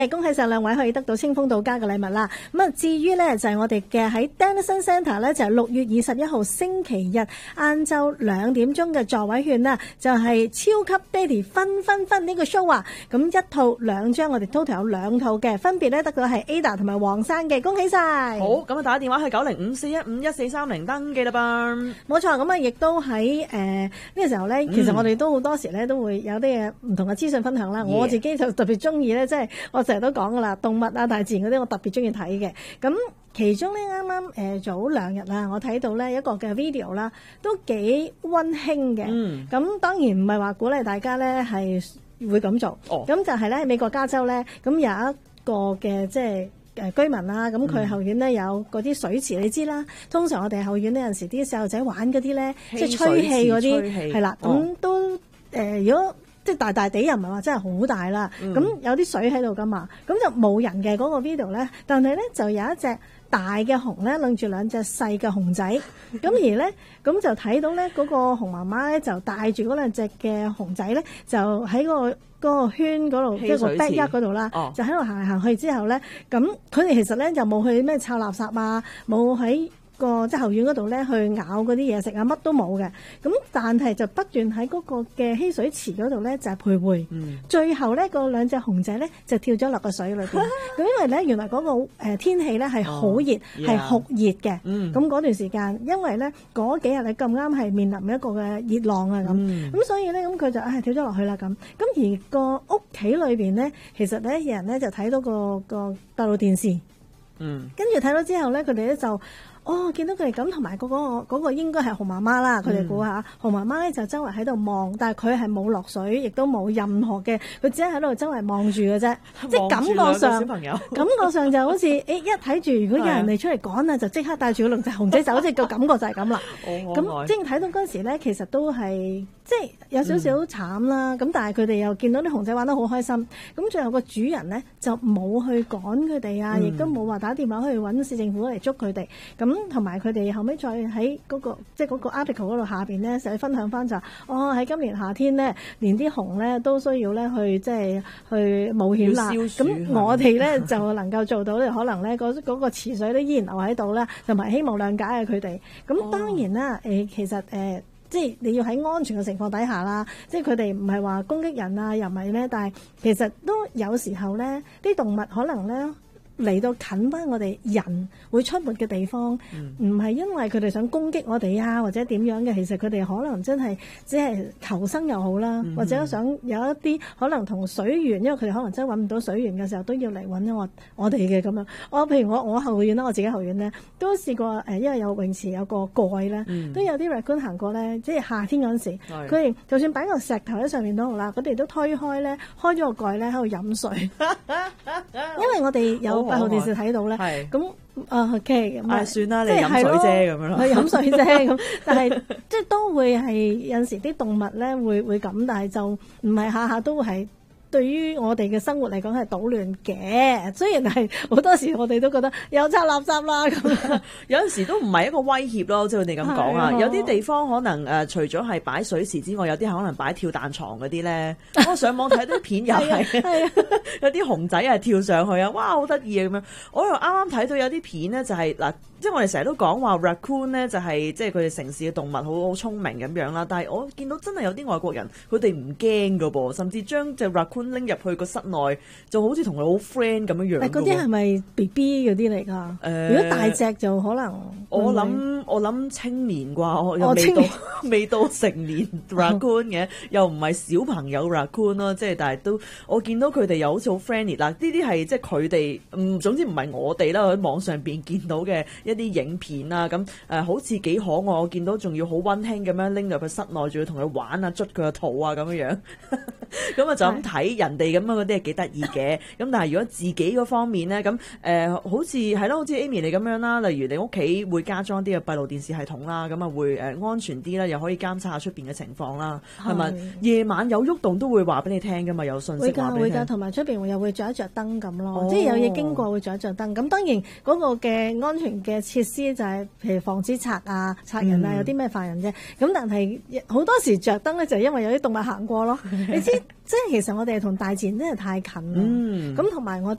恭喜晒兩位可以得到清風到家嘅禮物啦！咁啊，至於呢，就係我哋嘅喺 Denison Centre 呢，就係6月21號星期日晏晝2點鐘嘅座位券啦，就係超級爹哋分呢個 show 啊！咁一套2張，我哋 total 有2套嘅，分別呢得到係 Ada 同埋黃生嘅，恭喜晒！ 好，咁啊打電話去9054151430登記啦噃。 冇錯，咁啊亦都喺呢個時候呢，其實我哋都好多時呢都會有啲嘢唔同嘅資訊分享啦。我自己就特別中意呢，即係我成日都講噶啦，動物啊、大自然嗰啲我特別中意睇嘅。咁其中咧啱啱早2日啦，我睇到咧一個嘅 video 啦，都幾溫馨嘅。咁當然唔係話鼓勵大家咧係會咁做。咁就係咧喺美國加州咧，咁有一個嘅即係居民啦，咁佢後院咧有嗰啲水池，你知啦。通常我哋後院呢，有陣時啲細路仔玩嗰啲咧，即係吹氣嗰啲，係啦，咁都如果即係大大地又唔係話真係好大啦，咁有啲水喺度噶嘛，咁就冇人嘅嗰個 video 咧，但係咧就有一隻大嘅熊咧，拎住2隻細嘅熊仔，咁而咧咁就睇到咧嗰個熊媽媽咧就帶住嗰2隻嘅熊仔咧，就喺嗰個圈嗰度，即係個 backyard 嗰度啦，就喺度行嚟行去之後咧，咁佢哋其實咧就冇去咩抄垃圾啊，冇喺個即係後院嗰度咧去咬嗰啲嘢食啊，乜都冇嘅。咁但係就不斷喺嗰個嘅嬉水池嗰度咧就係徘徊。最後咧個2隻熊仔咧就跳咗落個水裏邊。咁因為咧原來嗰個天氣咧係好熱，係酷熱嘅。咁嗰段時間，因為咧嗰幾日你咁啱係面臨一個嘅熱浪啊咁所以咧咁佢就跳咗落去啦咁。咁而個屋企裏邊咧，其實咧有人咧就睇到個閉路電視。跟住睇到之後咧，佢哋咧就。見到佢哋咁，同埋嗰個應該係熊媽媽啦。佢哋估下，熊媽媽咧就周圍喺度望，但係佢係冇落水，亦都冇任何嘅，佢只係喺度周圍望住嘅啫。即係感覺上就好似一睇住，如果有人嚟出嚟趕啊，就即刻帶住嗰2隻熊仔走，即係個感覺就係咁啦。咁即係睇到嗰陣時咧，其實都係即係有少少慘啦。咁但係佢哋又見到啲熊仔玩得好開心。咁最後個主人咧就冇去趕佢哋啊，亦都冇話打電話去揾市政府嚟捉佢哋。咁同埋佢哋後尾再喺嗰個即係嗰個 article 嗰度下邊咧，就分享翻就喺今年夏天咧，連啲熊咧都需要咧去即係去冒險啦。咁我哋咧就能夠做到咧，可能咧嗰個池水都依然留喺度啦，同埋希望諒解啊佢哋。咁當然啦，其實即係你要喺安全嘅情況底下啦，即係佢哋唔係話攻擊人啊，又唔係咧，但係其實都有時候咧，啲動物可能咧。嚟到近翻我哋人會出沒嘅地方，唔係因為佢哋想攻擊我哋啊，或者點樣嘅，其實佢哋可能真係只係求生又好啦，或者想有一啲可能同水源，因為佢哋可能真係揾唔到水源嘅時候，都要嚟揾我哋嘅咁樣。譬如我後院啦，我自己後院咧都試過因為有泳池有個蓋咧，都有啲 raccoon 行過咧，即係夏天嗰陣時，佢哋就算擺個石頭喺上面都好啦，佢哋都推開咧，開咗個蓋咧喺度飲水，因為我哋有閉路電視睇到咧，咁OK， 算啦，你飲水啫咁樣咯， 去飲水啫咁，但係即係都會係有陣時啲動物咧會咁，但係就唔係下下都會係。對於我哋嘅生活嚟講係搗亂嘅，雖然係好多時我哋都覺得有拆垃圾啦咁， 有陣時都唔係一個威脅咯，即係佢哋咁講啊。有啲地方可能除咗係擺水池之外，有啲可能擺跳彈床嗰啲咧。我上網睇到啲片又係，有啲熊仔係跳上去啊，哇好得意啊咁樣。我又啱啱睇到有啲片咧，就係嗱。即係我哋成日都講話 raccoon 咧，就係即係佢哋城市嘅動物，好聰明咁樣啦。但係我見到真係有啲外國人，佢哋唔驚㗎噃，甚至將隻 raccoon 拎入去個室內，就好似同佢好 friend 咁樣樣。嗰啲係咪 BB 嗰啲嚟㗎？如果大隻就可能我諗青年啩，又未到成年 raccoon 嘅，又唔係小朋友 raccoon 咯。即係但係都我見到佢哋又好似好 friendly。嗱，呢啲係即係佢哋總之唔係我哋啦，喺網上邊見到嘅。一啲影片啊，咁好似幾可愛，我見到仲要好溫馨咁樣拎入去室內，仲要同佢玩啊，捽佢個肚啊咁樣樣，咁啊就咁睇人哋咁樣嗰啲係幾得意嘅。咁但係如果自己嗰方面咧，咁好似係咯，好似 Amy 你咁樣啦，例如你屋企會加裝啲嘅閉路電視系統啦，咁啊會安全啲啦，又可以監察下出邊嘅情況啦，係咪？夜晚有喐動都會話俾你聽噶嘛，有信息話俾你聽。會㗎，同埋出邊又會着一着燈咁咯，即係有嘢經過會着一着燈。咁當然嗰個嘅安全嘅設施就係譬如防止賊人啊，有啲咩犯人啫。咁但係好多時着燈咧，就係因為有啲動物行過咯。你知即係其實我哋同大自然真係太近啦。咁同埋我哋